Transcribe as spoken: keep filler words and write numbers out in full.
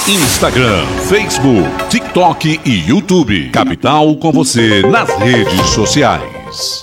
Instagram, Facebook, TikTok e YouTube. Capital com você nas redes sociais.